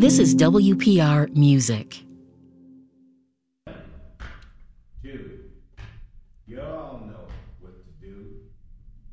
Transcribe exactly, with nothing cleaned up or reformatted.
This is W P R Music. Two. You all know